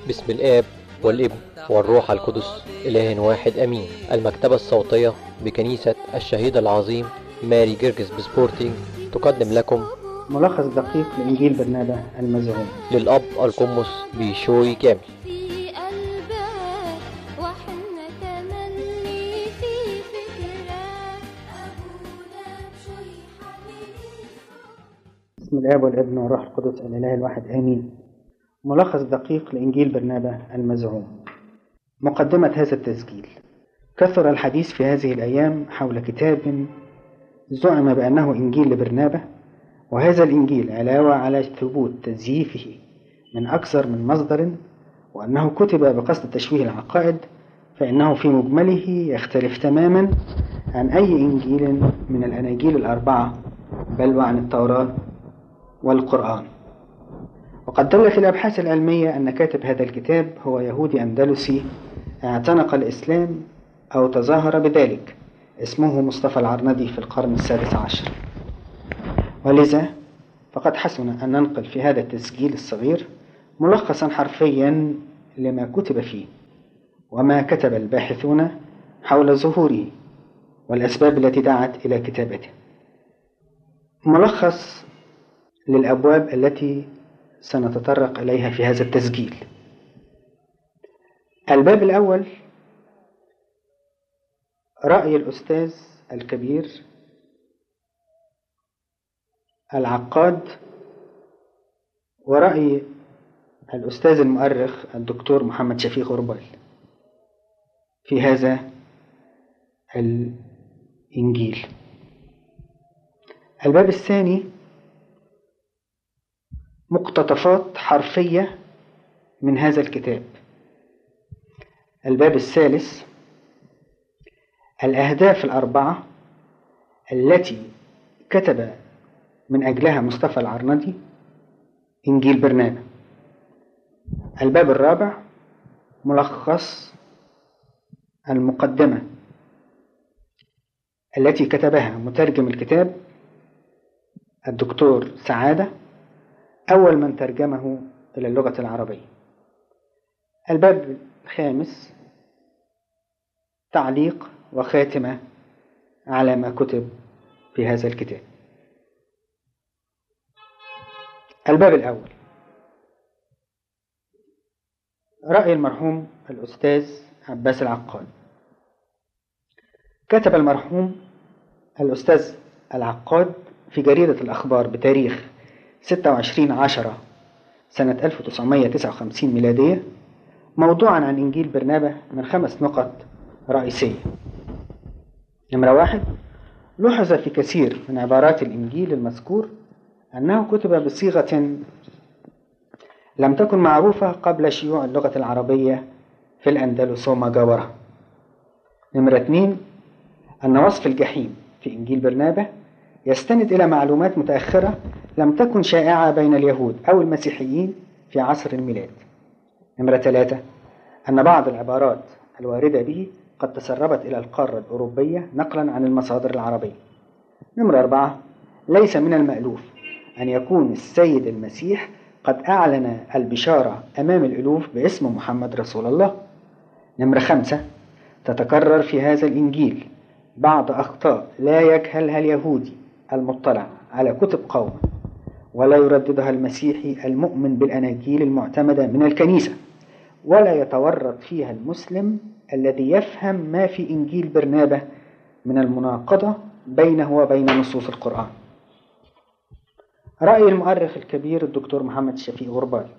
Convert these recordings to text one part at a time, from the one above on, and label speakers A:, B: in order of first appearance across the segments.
A: بسم الآب والابن والروح القدس إله واحد أمين. المكتبة الصوتية بكنيسة الشهيد العظيم ماري جرجس بسبورتينج تقدم لكم
B: ملخص دقيق لإنجيل برنابا المزعوم
A: للأب القمص بيشوي كامل.
B: بسم الآب والابن والروح القدس الإله الواحد آمين. ملخص دقيق لإنجيل برنابا المزعوم. مقدمة هذا التسجيل: كثر الحديث في هذه الأيام حول كتاب زعم بأنه إنجيل لبرنابا، وهذا الإنجيل علاوة على ثبوت تزييفه من أكثر من مصدر، وأنه كتب بقصد تشويه العقائد، فإنه في مجمله يختلف تماما عن أي إنجيل من الأناجيل الأربعة، بل وعن التوراة والقرآن. وقد دلت الأبحاث العلمية أن كاتب هذا الكتاب هو يهودي أندلسي اعتنق الإسلام أو تظاهر بذلك، اسمه مصطفى العرندي في القرن السادس عشر. ولذا فقد حسن أن ننقل في هذا التسجيل الصغير ملخصا حرفيا لما كتب فيه وما كتب الباحثون حول ظهوره والأسباب التي دعت إلى كتابته. ملخص للأبواب التي سنتطرق إليها في هذا التسجيل. الباب الأول: رأي الأستاذ الكبير العقاد ورأي الأستاذ المؤرخ الدكتور محمد شفيق غربال في هذا الإنجيل. الباب الثاني: مقتطفات حرفية من هذا الكتاب. الباب الثالث: الأهداف الأربعة التي كتب من أجلها مصطفى العرندي إنجيل برنابا. الباب الرابع: ملخص المقدمة التي كتبها مترجم الكتاب الدكتور سعادة، أول من ترجمه إلى اللغة العربية. الباب الخامس: تعليق وخاتمة على ما كتب في هذا الكتاب. الباب الأول: رأي المرحوم الأستاذ عباس العقاد. كتب المرحوم الأستاذ العقاد في جريدة الأخبار بتاريخ 26/10 سنة 1959 ميلادية موضوعا عن إنجيل برنابا من 5 نقط رئيسية. نمرة 1: لوحظ في كثير من عبارات الإنجيل المذكور أنه كتب بصيغة لم تكن معروفة قبل شيوع اللغة العربية في الأندلس وما جاورها. نمرة 2: أن وصف الجحيم في إنجيل برنابا يستند إلى معلومات متأخرة لم تكن شائعة بين اليهود أو المسيحيين في عصر الميلاد. نمرة 3: أن بعض العبارات الواردة به قد تسربت إلى القارة الأوروبية نقلا عن المصادر العربية. نمرة 4: ليس من المألوف أن يكون السيد المسيح قد أعلن البشارة أمام الألوف باسم محمد رسول الله. نمرة 5: تتكرر في هذا الإنجيل بعض أخطاء لا يجهلها اليهودي المطلع على كتب قوم ولا يرددها المسيحي المؤمن بالأناجيل المعتمدة من الكنيسة، ولا يتورط فيها المسلم الذي يفهم ما في إنجيل برنابا من المناقضة بينه وبين نصوص القرآن. رأي المؤرخ الكبير الدكتور محمد شفيق غربال.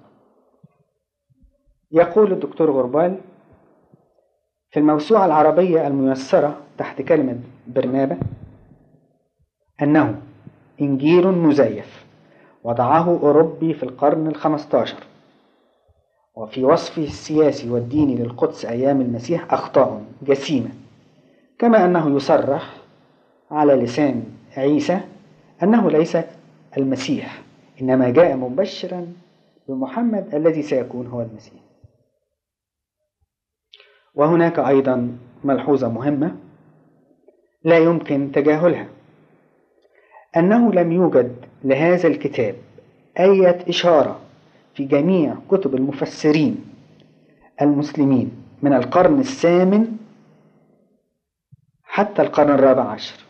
B: يقول الدكتور غربال في الموسوعة العربية الميسرة تحت كلمة برنابا أنه إنجيل مزيف وضعه أوروبي في القرن ال15، وفي وصفه السياسي والديني للقدس أيام المسيح أخطاء جسيمة، كما أنه يصرح على لسان عيسى أنه ليس المسيح، إنما جاء مبشرا بمحمد الذي سيكون هو المسيح. وهناك أيضا ملحوظة مهمة لا يمكن تجاهلها، أنه لم يوجد لهذا الكتاب أي إشارة في جميع كتب المفسرين المسلمين من القرن الثامن حتى القرن الرابع عشر،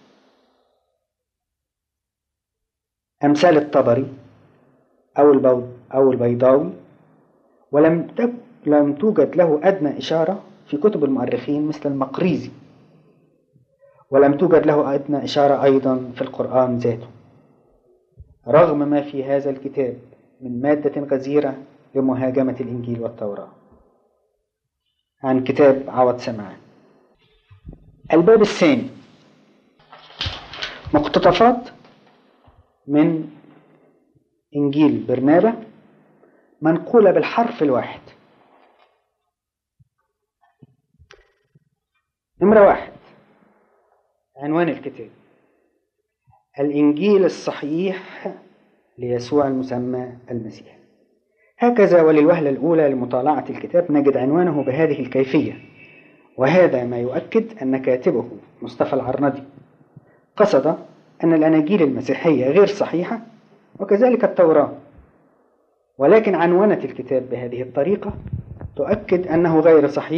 B: أمثال الطبري أو البيضاوي، لم توجد له أدنى إشارة في كتب المؤرخين مثل المقريزي، ولم توجد له أدنى إشارة أيضا في القرآن ذاته، رغم ما في هذا الكتاب من مادة غزيرة لمهاجمة الإنجيل والتوراة. عن كتاب عوض سمعان. الباب الثاني، مقتطفات من إنجيل برنابا منقولة بالحرف الواحد. نمرة 1، عنوان الكتاب: الإنجيل الصحيح ليسوع المسمى المسيح. هكذا وللوهلة الأولى لمطالعة الكتاب نجد عنوانه بهذه الكيفية، وهذا ما يؤكد أن كاتبه مصطفى العرندي قصد أن الأناجيل المسيحية غير صحيحة وكذلك التوراة، ولكن عنونة الكتاب بهذه الطريقة تؤكد أنه غير صحيح